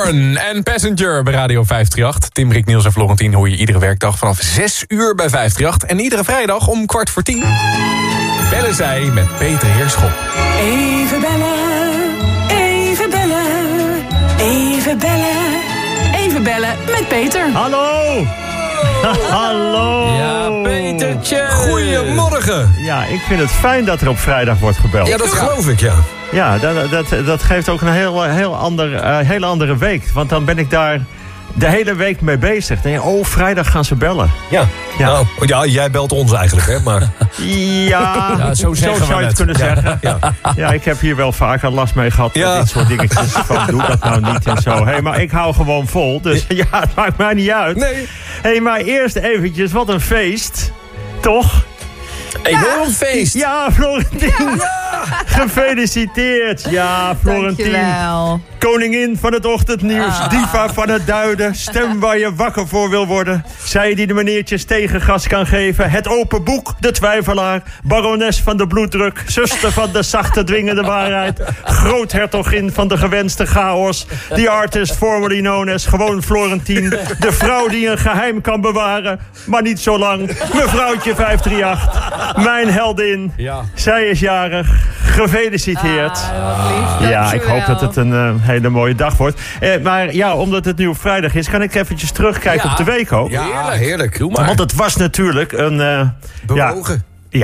Born en Passenger bij Radio 538. Tim, Rick, Niels en Florentien hoor je iedere werkdag vanaf 6 uur bij 538. En iedere vrijdag om 10:15 bellen zij met Peter Heerschop. Even bellen, even bellen, even bellen, even bellen met Peter. Hallo! Hallo! Ja, Petertje! Goedemorgen! Ja, ik vind het fijn dat er op vrijdag wordt gebeld. Ja, dat geloof ik, ja. Ja, dat geeft ook een hele andere week. Want dan ben ik daar de hele week mee bezig. Dan denk je, vrijdag gaan ze bellen. Ja. Nou, ja, jij belt ons eigenlijk, hè, maar... Ja, zo zou je het kunnen zeggen. Ja, ik heb hier wel vaker last mee gehad met dit soort dingetjes. Van, doe dat nou niet en zo. Hey, maar ik hou gewoon vol, dus ja, het maakt mij niet uit. Nee. Hey, maar eerst eventjes, wat een feest. Toch? Enorm feest. Ja, Florentien. Ja. Gefeliciteerd. Ja, Florentien. Dankjewel. Koningin van het ochtendnieuws. Diva van het duiden. Stem waar je wakker voor wil worden. Zij die de meneertjes tegengas kan geven. Het open boek, de twijfelaar. Barones van de bloeddruk. Zuster van de zachte dwingende waarheid. Groothertogin van de gewenste chaos. The artist formerly known as gewoon Florentien. De vrouw die een geheim kan bewaren. Maar niet zo lang. Mevrouwtje 538. Mijn heldin. Ja. Zij is jarig. Gefeliciteerd. Ja, ik hoop dat het een hele mooie dag wordt. Maar ja, omdat het nu op vrijdag is, kan ik eventjes terugkijken op de week ook. Ja, heerlijk. Doe maar. Want het was natuurlijk een... Bewogen.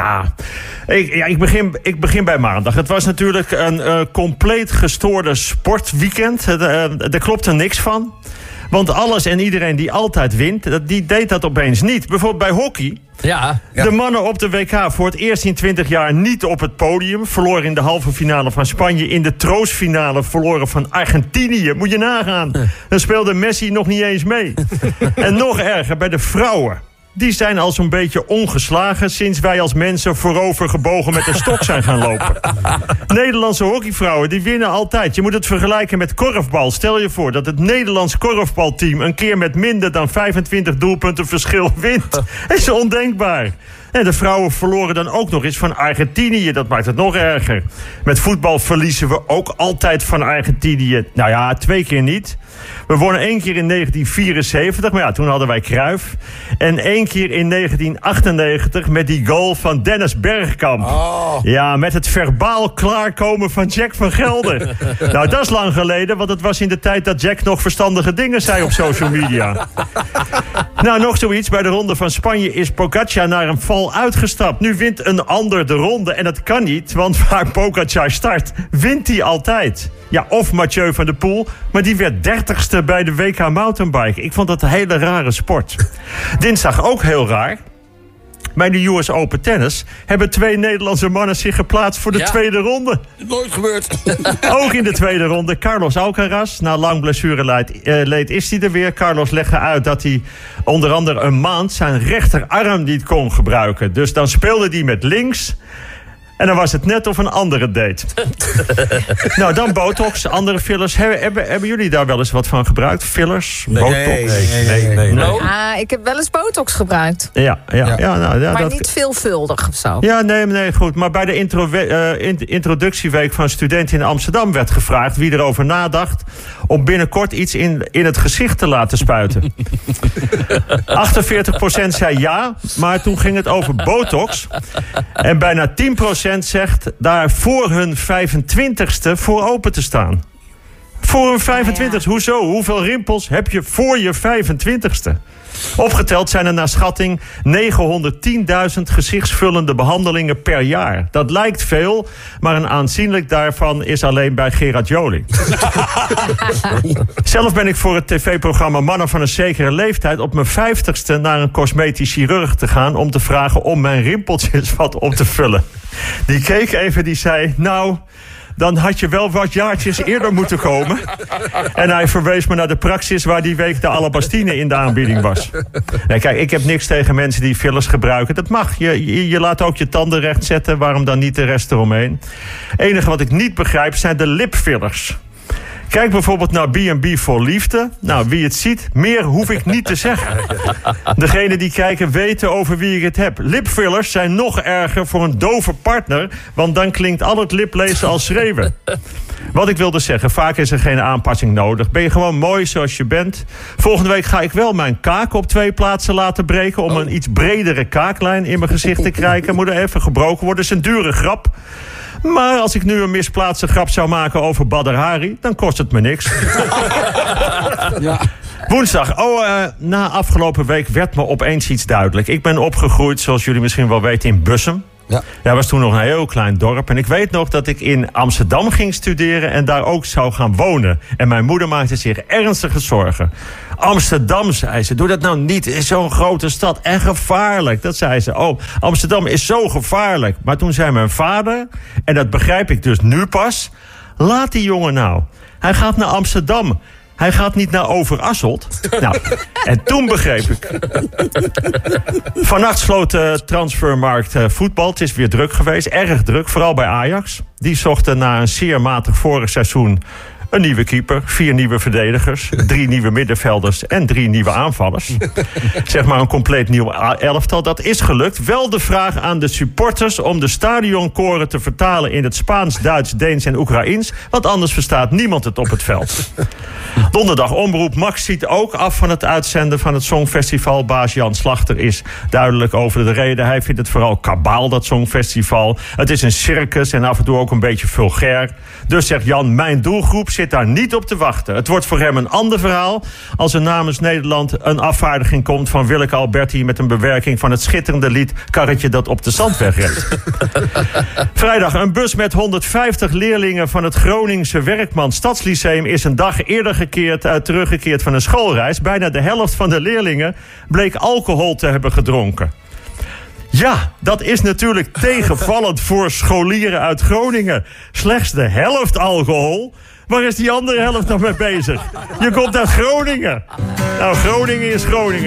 Ik begin bij maandag. Het was natuurlijk een compleet gestoorde sportweekend. Er klopte niks van. Want alles en iedereen die altijd wint, die deed dat opeens niet. Bijvoorbeeld bij hockey. Ja. De mannen op de WK voor het eerst in 20 jaar niet op het podium. Verloren in de halve finale van Spanje. In de troostfinale verloren van Argentinië. Moet je nagaan. Dan speelde Messi nog niet eens mee. En nog erger, bij de vrouwen. Die zijn al zo'n beetje ongeslagen sinds wij als mensen voorover gebogen met een stok zijn gaan lopen. Nederlandse hockeyvrouwen, die winnen altijd. Je moet het vergelijken met korfbal. Stel je voor dat het Nederlands korfbalteam een keer met minder dan 25 doelpunten verschil wint. Dat is ondenkbaar. En de vrouwen verloren dan ook nog eens van Argentinië. Dat maakt het nog erger. Met voetbal verliezen we ook altijd van Argentinië. Nou ja, 2 keer niet. We wonnen 1 keer in 1974, maar ja, toen hadden wij Cruijff. En 1 keer in 1998 met die goal van Dennis Bergkamp. Oh. Ja, met het verbaal klaarkomen van Jack van Gelder. Nou, dat is lang geleden, want het was in de tijd dat Jack nog verstandige dingen zei op social media. Nou, nog zoiets. Bij de ronde van Spanje is Pogacar naar een val uitgestapt. Nu wint een ander de ronde en dat kan niet, want waar Pogacar start, wint hij altijd. Ja, of Mathieu van der Poel, maar die werd 30ste bij de WK Mountainbike. Ik vond dat een hele rare sport. Dinsdag ook heel raar. Bij de US Open Tennis hebben 2 Nederlandse mannen zich geplaatst voor de tweede ronde. Nooit gebeurd. Ook in de tweede ronde Carlos Alcaraz. Na lang blessureleed is hij er weer. Carlos legde uit dat hij onder andere een maand zijn rechterarm niet kon gebruiken. Dus dan speelde hij met links. En dan was het net of een andere date. Nou, dan botox, andere fillers. Hebben jullie daar wel eens wat van gebruikt? Fillers, botox? Nee. Ik heb wel eens botox gebruikt. Ja, maar niet veelvuldig of zo. Ja, nee, goed. Maar bij de introducieweek van studenten in Amsterdam werd gevraagd wie erover nadacht om binnenkort iets in het gezicht te laten spuiten. 48% zei ja, maar toen ging het over botox. En bijna 10% zegt daar voor hun 25ste voor open te staan. Voor hun 25ste, hoezo? Hoeveel rimpels heb je voor je 25ste? Opgeteld zijn er naar schatting 910.000 gezichtsvullende behandelingen per jaar. Dat lijkt veel, maar een aanzienlijk daarvan is alleen bij Gerard Joling. Zelf ben ik voor het tv-programma Mannen van een zekere leeftijd op mijn 50ste naar een cosmetisch chirurg te gaan om te vragen om mijn rimpeltjes wat op te vullen. Die keek even, die zei, nou, dan had je wel wat jaartjes eerder moeten komen. En hij verwees me naar de praxis waar die week de Alabastine in de aanbieding was. Nee, kijk, ik heb niks tegen mensen die fillers gebruiken. Dat mag. Je laat ook je tanden recht zetten. Waarom dan niet de rest eromheen? Het enige wat ik niet begrijp zijn de lipfillers. Kijk bijvoorbeeld naar B&B voor Liefde. Nou, wie het ziet, meer hoef ik niet te zeggen. Degenen die kijken weten over wie ik het heb. Lipfillers zijn nog erger voor een dove partner, want dan klinkt al het liplezen als schreeuwen. Wat ik wilde zeggen, vaak is er geen aanpassing nodig. Ben je gewoon mooi zoals je bent. Volgende week ga ik wel mijn kaak op 2 plaatsen laten breken... om een iets bredere kaaklijn in mijn gezicht te krijgen. Moet er even gebroken worden. Dat is een dure grap. Maar als ik nu een misplaatste grap zou maken over Badr Hari... dan kost het me niks. Ja. Woensdag. Na afgelopen week werd me opeens iets duidelijk. Ik ben opgegroeid, zoals jullie misschien wel weten, in Bussum. Ja. Dat was toen nog een heel klein dorp. En ik weet nog dat ik in Amsterdam ging studeren... en daar ook zou gaan wonen. En mijn moeder maakte zich ernstige zorgen. Amsterdam, zei ze, doe dat nou niet. Het is zo'n grote stad en gevaarlijk. Dat zei ze. Oh, Amsterdam is zo gevaarlijk. Maar toen zei mijn vader, en dat begrijp ik dus nu pas... laat die jongen nou. Hij gaat naar Amsterdam. Hij gaat niet naar Overasselt. Nou, en toen begreep ik. Vannacht sloot de transfermarkt voetbal. Het is weer druk geweest, erg druk, vooral bij Ajax. Die zochten na een zeer matig vorig seizoen... een nieuwe keeper, 4 nieuwe verdedigers... 3 nieuwe middenvelders en 3 nieuwe aanvallers. Zeg maar een compleet nieuw elftal. Dat is gelukt. Wel de vraag aan de supporters om de stadionkoren te vertalen... in het Spaans, Duits, Deens en Oekraïens. Want anders verstaat niemand het op het veld. Donderdag Omroep Max ziet ook af van het uitzenden van het Songfestival. Baas Jan Slachter is duidelijk over de reden. Hij vindt het vooral kabaal, dat Songfestival. Het is een circus en af en toe ook een beetje vulgair. Dus zegt Jan, mijn doelgroep zit daar niet op te wachten. Het wordt voor hem een ander verhaal als er namens Nederland een afvaardiging komt van Willeke Alberti met een bewerking van het schitterende lied Karretje dat op de zandweg reed. Vrijdag een bus met 150 leerlingen van het Groningse Werkman Stadslyceum is een dag eerder teruggekeerd van een schoolreis. Bijna de helft van de leerlingen bleek alcohol te hebben gedronken. Ja, dat is natuurlijk tegenvallend voor scholieren uit Groningen. Slechts de helft alcohol. Waar is die andere helft nog mee bezig? Je komt uit Groningen. Nou, Groningen is Groningen.